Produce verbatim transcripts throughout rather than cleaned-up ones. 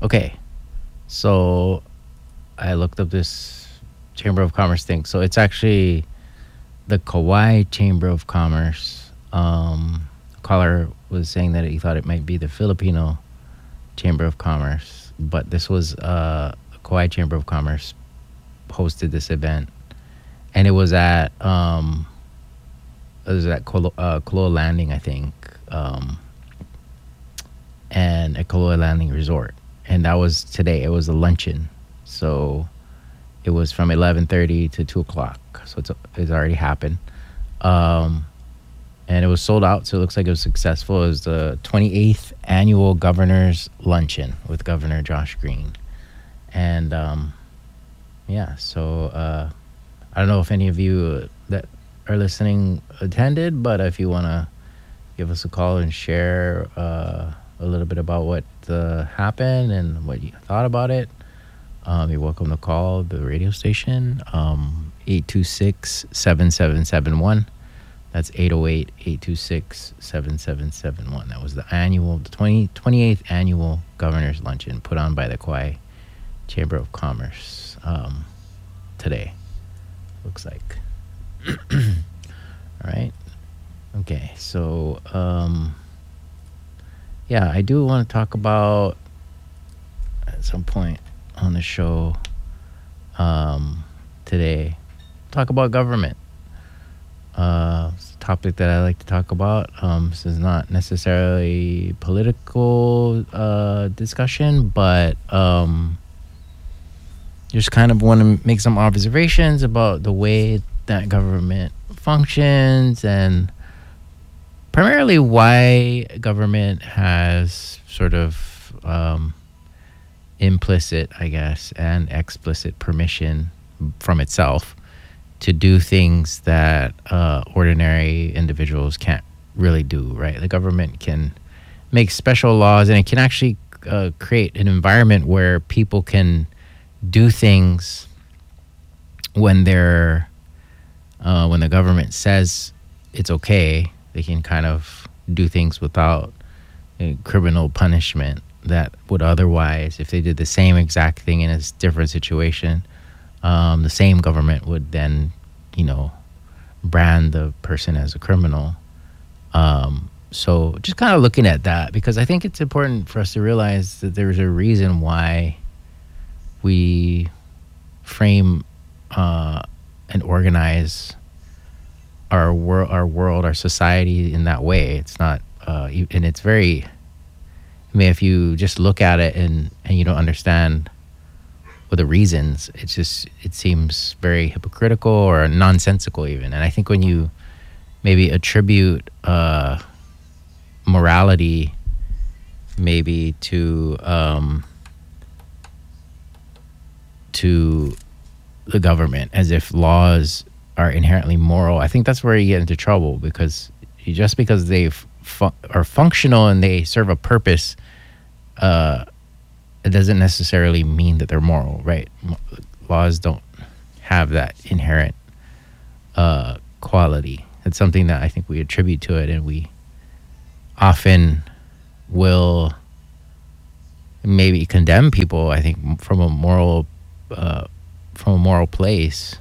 Okay, so I looked up this Chamber of Commerce thing. So it's actually the Kauai Chamber of Commerce. Um, caller was saying that he thought it might be the Filipino Chamber of Commerce, but this was uh, the Kauai Chamber of Commerce hosted this event, and it was at um, it was at Kolo, uh, Koloa Landing, I think, um, and at Koloa Landing Resort, and that was today. It was a luncheon, so it was from eleven thirty to two o'clock. So it's it's already happened, um, and it was sold out. So it looks like it was successful. It was the twenty-eighth annual Governor's Luncheon with Governor Josh Green, and um, yeah. So uh, I don't know if any of you that are listening attended, but if you want to give us a call and share uh, a little bit about what uh, happened and what you thought about it, um, you're welcome to call the radio station, um, eight two six, seven seven seven one. That's eight oh eight, eight two six, seven seven seven one. That was the annual, the twenty, twenty-eighth annual Governor's Luncheon put on by the Kauai Chamber of Commerce um, today, looks like. All right. Okay. So, um, yeah, I do want to talk about at some point on the show um, today, talk about government. Uh, it's a topic that I like to talk about. Um, this is not necessarily political uh, discussion, but um, just kind of want to make some observations about the way that government functions and primarily why government has sort of um, implicit, I guess, and explicit permission from itself to do things that uh, ordinary individuals can't really do, right? The government can make special laws, and it can actually uh, create an environment where people can do things when they're uh, when the government says it's okay. They can kind of do things without uh, criminal punishment that would otherwise, if they did the same exact thing in a different situation, um, the same government would then, you know, brand the person as a criminal. Um, so just kind of looking at that, because I think it's important for us to realize that there's a reason why we frame uh, and organize our world, our world, our society in that way. It's not, uh, and it's very. I mean, if you just look at it and and you don't understand what the reasons, it's just it seems very hypocritical or nonsensical even. And I think when you maybe attribute uh, morality, maybe to um, to the government, as if laws are inherently moral, I think that's where you get into trouble, because you, just because they fu- are functional and they serve a purpose, uh, it doesn't necessarily mean that they're moral, right? M- laws don't have that inherent uh, quality. It's something that I think we attribute to it, and we often will maybe condemn people, I think, from a moral uh, from a moral place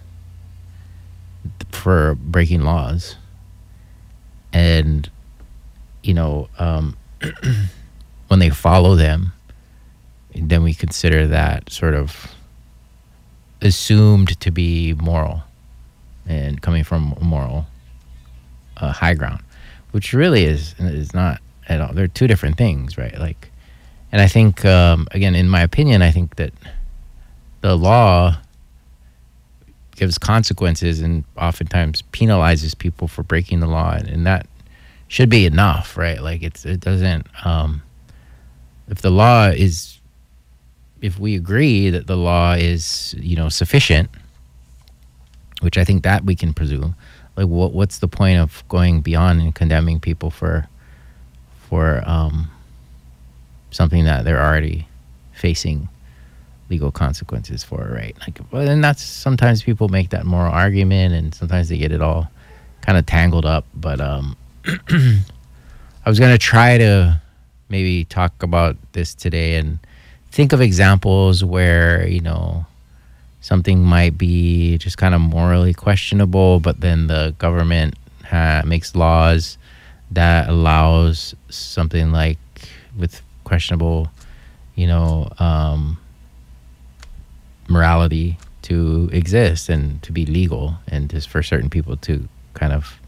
for breaking laws. And, you know, um, when they follow them, then we consider that sort of assumed to be moral and coming from a moral uh, high ground, which really is is not at all. They're two different things, right? Like, and I think, um, again, in my opinion, I think that the law gives consequences and oftentimes penalizes people for breaking the law, and, and that should be enough, right? Like, it's it doesn't. Um, if the law is, if we agree that the law is, you know, sufficient, which I think that we can presume, like, what what's the point of going beyond and condemning people for for um, something that they're already facing legal consequences for, right? Like, well, and that's sometimes people make that moral argument, and sometimes they get it all kind of tangled up. But um, I was gonna try to maybe talk about this today and think of examples where, you know, something might be just kind of morally questionable, but then the government ha- makes laws that allows something like with questionable, you know, um, morality to exist and to be legal, and just for certain people to kind of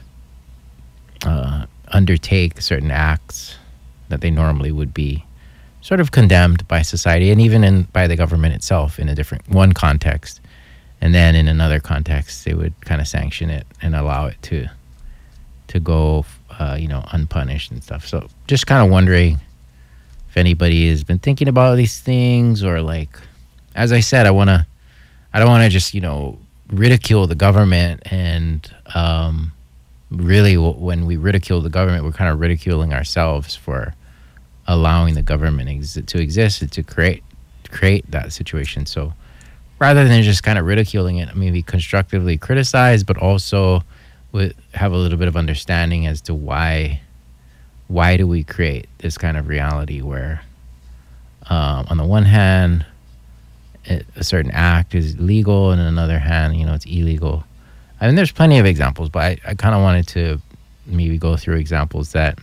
uh, undertake certain acts that they normally would be sort of condemned by society and even in by the government itself in a different one context, and then in another context they would kind of sanction it and allow it to to go uh, you know, unpunished and stuff. So just kind of wondering if anybody has been thinking about these things, or like, as I said, I want to I don't want to just, you know, ridicule the government, and um, really w- when we ridicule the government, we're kind of ridiculing ourselves for allowing the government ex- to exist and to create create that situation. So rather than just kind of ridiculing it, maybe constructively criticize, but also with, have a little bit of understanding as to why why do we create this kind of reality where um, on the one hand it, a certain act is legal, and on the other hand, you know, it's illegal. I mean, there's plenty of examples, but I, I kind of wanted to maybe go through examples that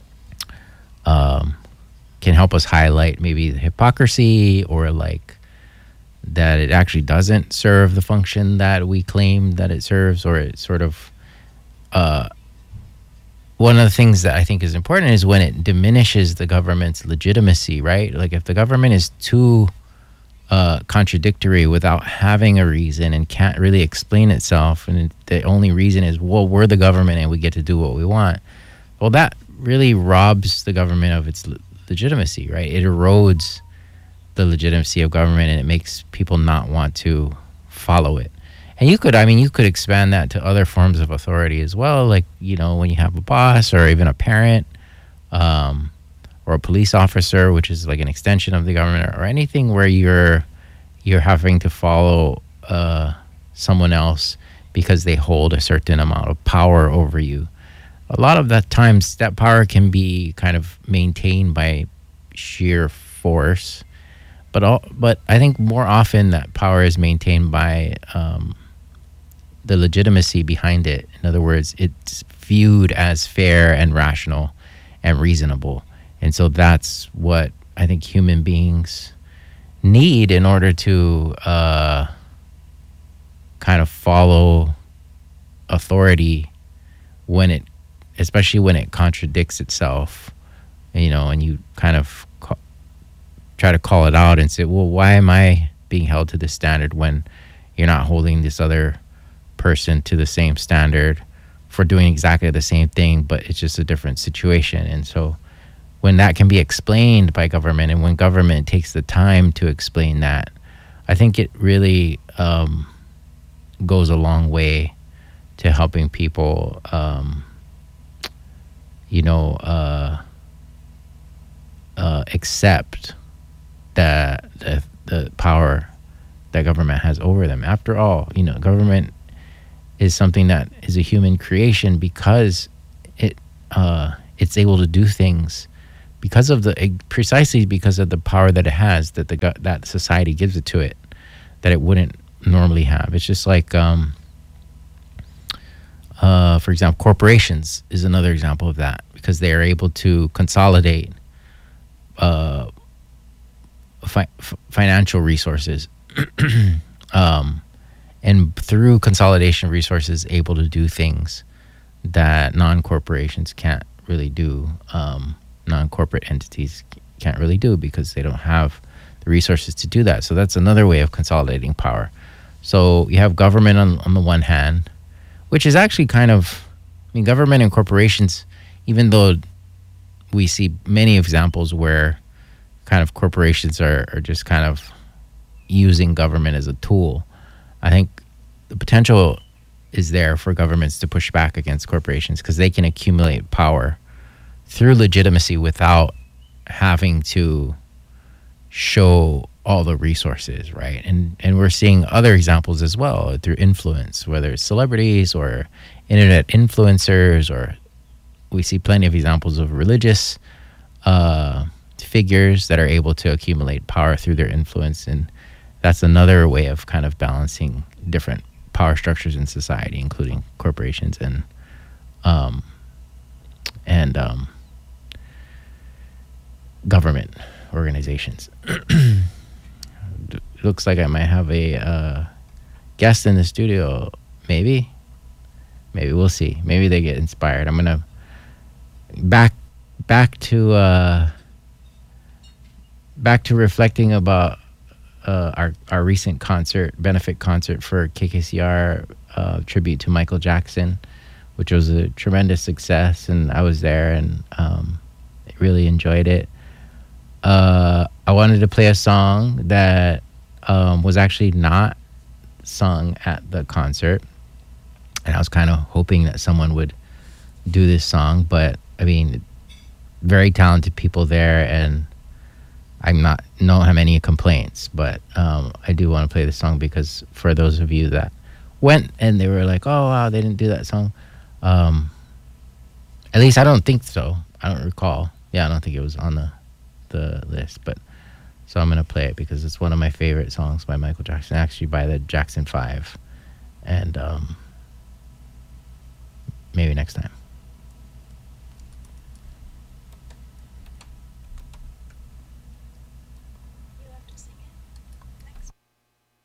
um, can help us highlight maybe the hypocrisy, or like that it actually doesn't serve the function that we claim that it serves, or it sort of uh, one of the things that I think is important is when it diminishes the government's legitimacy, right? Like if the government is too uh, contradictory without having a reason and can't really explain itself, and it, the only reason is, well, we're the government and we get to do what we want. Well, that really robs the government of its le- legitimacy, right? It erodes the legitimacy of government, and it makes people not want to follow it. And you could, I mean, you could expand that to other forms of authority as well. Like, you know, when you have a boss or even a parent, um, or a police officer, which is like an extension of the government, or anything where you're, you're having to follow uh, someone else because they hold a certain amount of power over you. A lot of that times that power can be kind of maintained by sheer force, but all, but I think more often that power is maintained by um, the legitimacy behind it. In other words, it's viewed as fair and rational and reasonable. And so that's what I think human beings need in order to uh, kind of follow authority when it, especially when it contradicts itself, you know, and you kind of ca- try to call it out and say, well, why am I being held to this standard when you're not holding this other person to the same standard for doing exactly the same thing, but it's just a different situation. And so when that can be explained by government, and when government takes the time to explain that, I think it really um, goes a long way to helping people um, you know, uh, uh, accept the, the the power that government has over them. After all, you know, government is something that is a human creation because it uh, it's able to do things because of the precisely because of the power that it has, that the that society gives it to it, that it wouldn't normally have. It's just like. Um, Uh, for example, corporations is another example of that, because they are able to consolidate uh, fi- f- financial resources, um, and through consolidation of resources, able to do things that non-corporations can't really do. Um, non-corporate entities can't really do because they don't have the resources to do that. So that's another way of consolidating power. So you have government on, on the one hand, which is actually kind of, I mean, government and corporations, even though we see many examples where kind of corporations are, are just kind of using government as a tool, I think the potential is there for governments to push back against corporations because they can accumulate power through legitimacy without having to show all the resources, right? And and we're seeing other examples as well through influence, whether it's celebrities or internet influencers, or we see plenty of examples of religious uh, figures that are able to accumulate power through their influence, and that's another way of kind of balancing different power structures in society, including corporations and um, and um, government organizations. Looks like I might have a uh, guest in the studio. Maybe, maybe we'll see. Maybe they get inspired. I'm gonna back back to uh, back to reflecting about uh, our our recent concert, benefit concert for K K C R, uh, tribute to Michael Jackson, which was a tremendous success, and I was there and um, really enjoyed it. Uh, I wanted to play a song that um, was actually not sung at the concert, and I was kind of hoping that someone would do this song, but I mean, very talented people there, and I'm not don't have any complaints, but um, I do want to play this song because for those of you that went and they were like, oh wow, they didn't do that song, um, at least I don't think so. I don't recall. Yeah, I don't think it was on the the list, but so I'm gonna play it because it's one of my favorite songs by Michael Jackson, actually by the Jackson Five, and um, maybe next time.